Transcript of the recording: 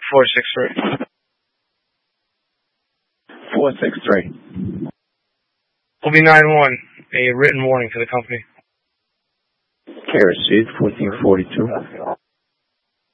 463. 463. Will be 9-1. A written warning to the company. Okay, received 1442.